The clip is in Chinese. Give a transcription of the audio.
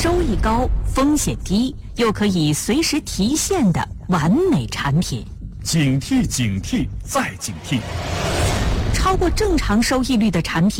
收益高、风险低，又可以随时提现的完美产品。 警惕，警惕，再警惕。 超过正常收益率的产品